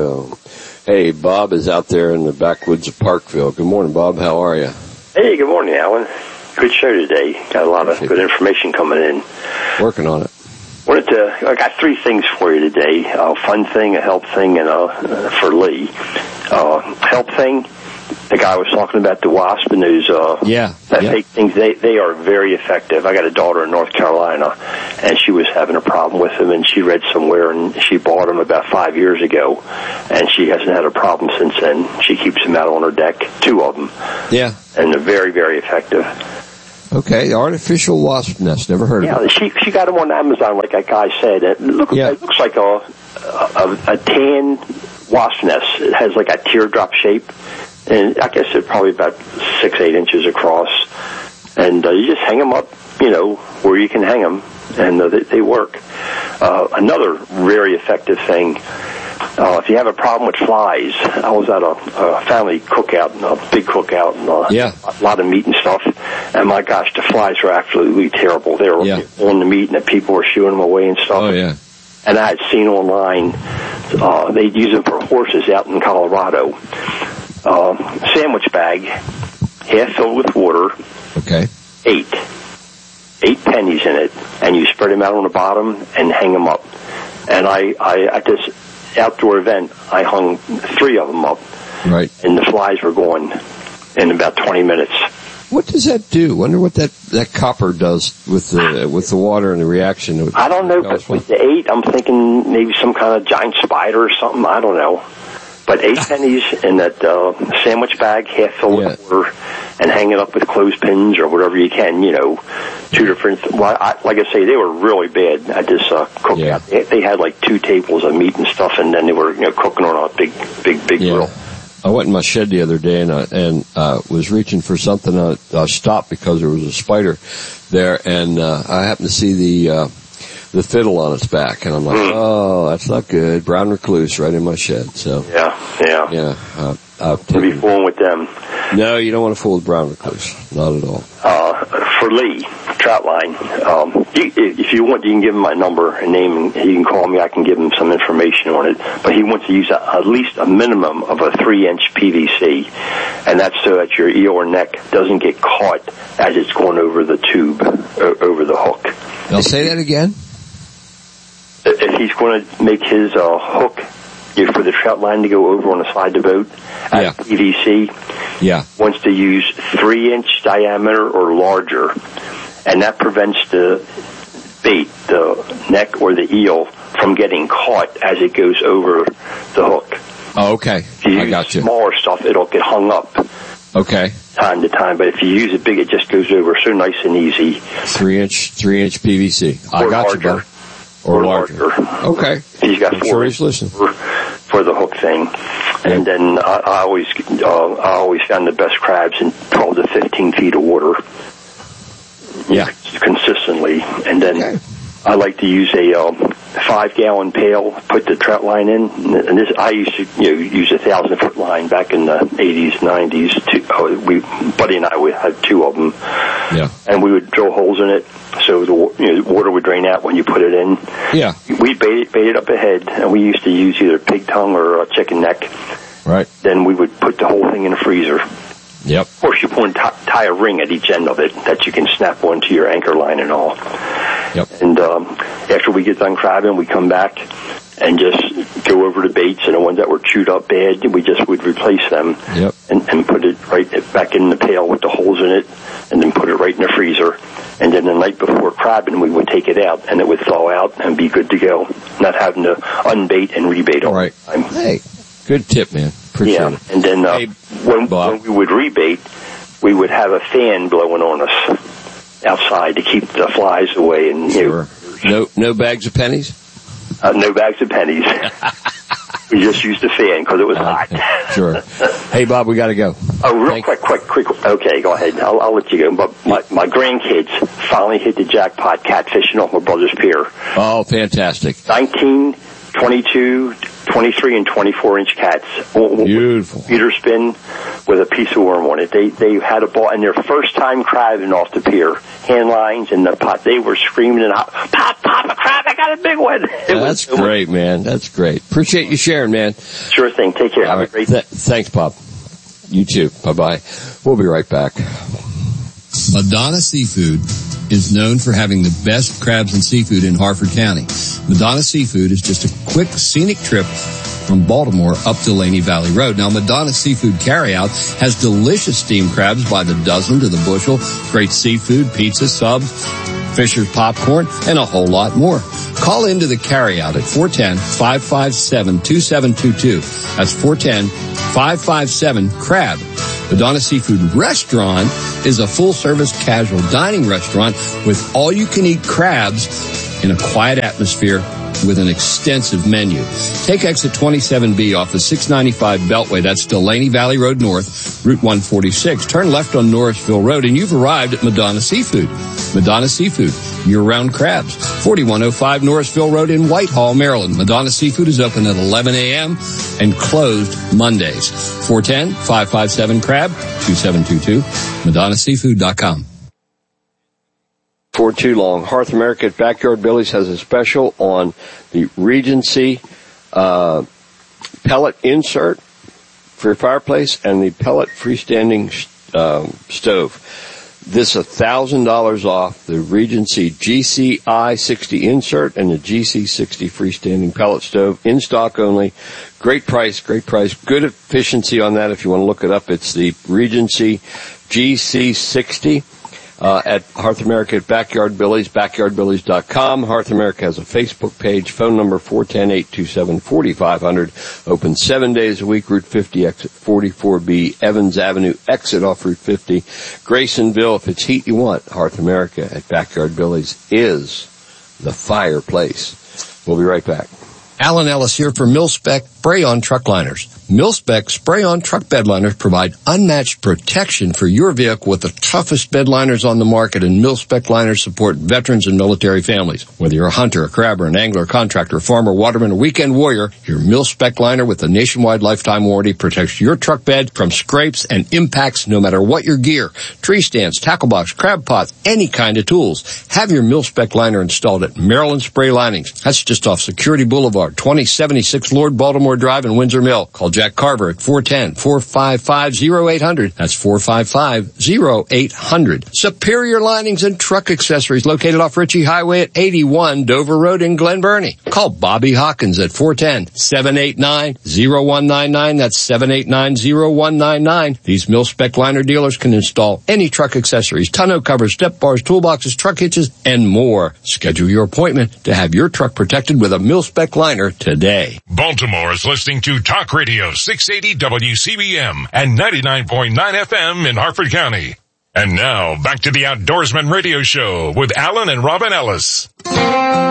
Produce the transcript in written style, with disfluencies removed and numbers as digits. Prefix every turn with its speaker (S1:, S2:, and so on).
S1: Show. Hey, Bob is out there in the backwoods of Parkville. Good morning, Bob. How are you?
S2: Hey, good morning, Alan. Good show today. Got a lot of good information coming in.
S1: Working on it.
S2: I got three things for you today. A fun thing, a help thing, and for Lee. Help thing, the guy was talking about the wasp and those fake things. They are very effective. I got a daughter in North Carolina, and she was having a problem with them, and she read somewhere, and she bought them about 5 years ago, and she hasn't had a problem since then. She keeps them out on her deck, 2 of them.
S1: Yeah.
S2: And they're very, very effective.
S1: Okay, the artificial wasp nest. Never heard of it.
S2: Yeah, she got them on Amazon, like that guy said. It looks like a tan wasp nest. It has like a teardrop shape, and I guess it's probably about 6-8 inches across. And you just hang them up, where you can hang them, and they work. Another very effective thing. If you have a problem with flies, I was at a family cookout, a big cookout, and a lot of meat and stuff, and my gosh, the flies were absolutely terrible. They were on the meat, and the people were shooing them away and stuff.
S1: Oh, yeah.
S2: And I had seen online, they'd use them for horses out in Colorado. Sandwich bag, half filled with water.
S1: Okay.
S2: 8 pennies in it, and you spread them out on the bottom and hang them up. And at this outdoor event, I hung 3 of them up.
S1: Right.
S2: And the flies were gone in about 20 minutes.
S1: What does that do? Wonder what that copper does with the water and the reaction.
S2: I don't know, but with the 8, I'm thinking maybe some kind of giant spider or something. I don't know. But 8 pennies in that sandwich bag, half filled with water, and hang it up with clothespins or whatever you can, 2 different... Well, like I say, they were really bad at this cookout. Yeah. They had like 2 tables of meat and stuff, and then they were cooking on a big grill.
S1: I went in my shed the other day and was reaching for something. I stopped because there was a spider there, and I happened to see the fiddle on its back, and I'm like, oh, that's not good. Brown recluse right in my shed. So
S2: to be fooling with them.
S1: No, you don't want to fool with brown recluse. Not at all.
S2: For Lee, trout line, if you want, you can give him my number and name, and he can call me. I can give him some information on it. But he wants to use at least a minimum of a 3-inch PVC, and that's so that your eel or neck doesn't get caught as it's going over the tube, over the hook.
S1: I'll say that again.
S2: If he's going to make his hook for the trout line to go over on the side of the boat at PVC, wants to use 3-inch diameter or larger, and that prevents the bait, the neck or the eel, from getting caught as it goes over the hook.
S1: Oh, okay.
S2: If you use smaller stuff, it'll get hung up.
S1: Okay.
S2: Time to time, but if you use it big, it just goes over so nice and easy.
S1: 3-inch PVC. I got you, bud. Or larger. Okay.
S2: He's got 4 inches for the hook thing. And then I always found the best crabs in 12 to 15 feet of water. Consistently. And then I like to use a 5-gallon pail, put the trout line in. And this, I used to use a 1,000-foot line back in the 80s, 90s. Buddy and I would have 2 of them. Yeah. And we would drill holes in it so the water would drain out when you put it in. Yeah. We bait it up ahead, and we used to use either pig tongue or a chicken neck. Right. Then we would put the whole thing in the freezer. Yep. Of course, you want to tie a ring at each end of it that you can snap onto your anchor line and all. Yep. And after we get done crabbing, we come back and just go over the baits, and the ones that were chewed up bad, we just would replace them. Yep. And put it right back in the pail with the holes in it, and then put it right in the freezer. And then the night before crabbing, we would take it out, and it would thaw out and be good to go, not having to unbait and rebait all the time.
S1: Hey, good tip, man. Appreciate it.
S2: And then when we would rebait, we would have a fan blowing on us outside to keep the flies away. And
S1: no bags of pennies?
S2: No bags of pennies. We just used a fan because it was hot.
S1: Sure. Hey, Bob, we got to go.
S2: Oh, real quick. Okay, go ahead. I'll let you go. But my grandkids finally hit the jackpot catfishing off my brother's pier. Oh, fantastic. 19, 22, 23, and 24-inch cats. Beautiful. Feeder spin with a piece of worm on it. They had a ball, and their first time crabbing off the pier. Hand lines in the pot. They were screaming and pop, a crab, I got a big one.
S1: That's great, man. That's great. Appreciate you sharing, man.
S2: Sure thing. Take care. Have a great day.
S1: Thanks, Bob. You too. Bye-bye. We'll be right back.
S3: Madonna Seafood is known for having the best crabs and seafood in Harford County. Madonna Seafood is just a quick scenic trip from Baltimore up Delaney Valley Road. Now, Madonna Seafood Carryout has delicious steamed crabs by the dozen to the bushel, great seafood, pizza, subs, Fisher's popcorn, and a whole lot more. Call into the carryout at 410-557-2722. That's 410-557-CRAB. Madonna Seafood Restaurant is a full-service casual dining restaurant with all-you-can-eat crabs in a quiet atmosphere with an extensive menu. Take exit 27B off the 695 Beltway. That's Delaney Valley Road North, Route 146. Turn left on Norrisville Road, and you've arrived at Madonna Seafood. Madonna Seafood, year-round crabs. 4105 Norrisville Road in Whitehall, Maryland. Madonna Seafood is open at 11 a.m. and closed Mondays. 410-557-CRAB, 2722, MadonnaSeafood.com.
S1: For too long, Hearth America at Backyard Billy's has a special on the Regency pellet insert for your fireplace and the pellet freestanding stove. This $1,000 off the Regency GCI 60 insert and the GC 60 freestanding pellet stove, in stock only. Great price, good efficiency on that. If you want to look it up, it's the Regency GC 60. At Hearth America at Backyard Billy's, backyardbillys.com. Hearth America has a Facebook page, phone number 410-827-4500. Open 7 days a week, Route 50, exit 44B, Evans Avenue, exit off Route 50. Graysonville, if it's heat you want, Hearth America at Backyard Billy's is the fireplace. We'll be right back.
S3: Alan Ellis here for Mil-Spec Spray-On Truck Liners. Mil-Spec Spray-On Truck Bed Liners provide unmatched protection for your vehicle with the toughest bed liners on the market, and Mil-Spec liners support veterans and military families. Whether you're a hunter, a crabber, an angler, contractor, farmer, waterman, or weekend warrior, your Mil-Spec liner with a nationwide lifetime warranty protects your truck bed from scrapes and impacts no matter what your gear. Tree stands, tackle box, crab pots, any kind of tools. Have your Mil-Spec liner installed at Maryland Spray Linings. That's just off Security Boulevard, 2076 Lord Baltimore Drive in Windsor Mill. Call Jack Carver at 410-455-0800. That's 455-0800. Superior Linings and Truck Accessories located off Ritchie Highway at 81 Dover Road in Glen Burnie. Call Bobby Hawkins at 410-789-0199. That's 789-0199. These Mil-Spec liner dealers can install any truck accessories, tonneau covers, step bars, toolboxes, truck hitches, and more. Schedule your appointment to have your truck protected with a Mil-Spec liner today.
S4: Baltimore is listening to Talk Radio 680 WCBM and 99.9 FM in Harford County. And now, back to the Outdoorsman Radio Show with Alan and Robin Ellis.